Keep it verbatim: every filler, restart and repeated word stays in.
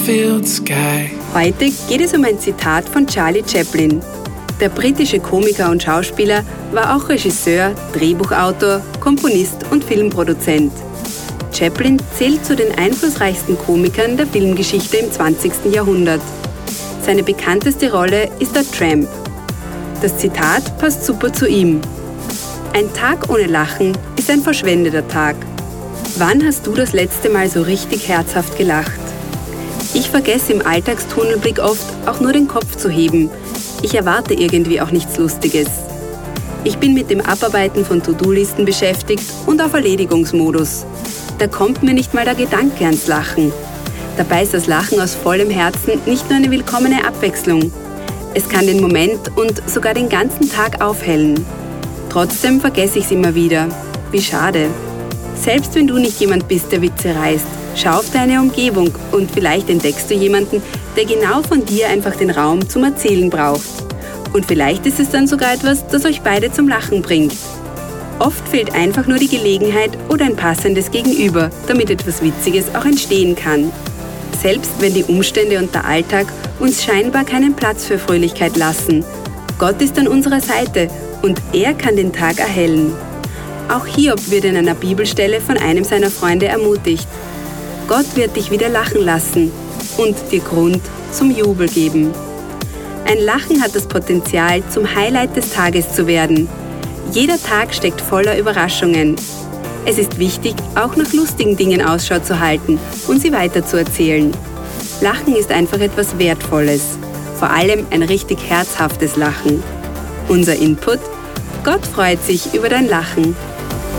Field sky. Heute geht es um ein Zitat von Charlie Chaplin. Der britische Komiker und Schauspieler war auch Regisseur, Drehbuchautor, Komponist und Filmproduzent. Chaplin zählt zu den einflussreichsten Komikern der Filmgeschichte im zwanzigsten Jahrhundert. Seine bekannteste Rolle ist der Tramp. Das Zitat passt super zu ihm. Ein Tag ohne Lachen ist ein verschwendeter Tag. Wann hast du das letzte Mal so richtig herzhaft gelacht? Ich vergesse im Alltagstunnelblick oft, auch nur den Kopf zu heben. Ich erwarte irgendwie auch nichts Lustiges. Ich bin mit dem Abarbeiten von To-Do-Listen beschäftigt und auf Erledigungsmodus. Da kommt mir nicht mal der Gedanke ans Lachen. Dabei ist das Lachen aus vollem Herzen nicht nur eine willkommene Abwechslung. Es kann den Moment und sogar den ganzen Tag aufhellen. Trotzdem vergesse ich es immer wieder. Wie schade. Selbst wenn du nicht jemand bist, der Witze reißt, schau auf deine Umgebung und vielleicht entdeckst du jemanden, der genau von dir einfach den Raum zum Erzählen braucht. Und vielleicht ist es dann sogar etwas, das euch beide zum Lachen bringt. Oft fehlt einfach nur die Gelegenheit oder ein passendes Gegenüber, damit etwas Witziges auch entstehen kann. Selbst wenn die Umstände und der Alltag uns scheinbar keinen Platz für Fröhlichkeit lassen. Gott ist an unserer Seite und er kann den Tag erhellen. Auch Hiob wird in einer Bibelstelle von einem seiner Freunde ermutigt. Gott wird dich wieder lachen lassen und dir Grund zum Jubel geben. Ein Lachen hat das Potenzial, zum Highlight des Tages zu werden. Jeder Tag steckt voller Überraschungen. Es ist wichtig, auch nach lustigen Dingen Ausschau zu halten und sie weiterzuerzählen. Lachen ist einfach etwas Wertvolles. Vor allem ein richtig herzhaftes Lachen. Unser Input: Gott freut sich über dein Lachen.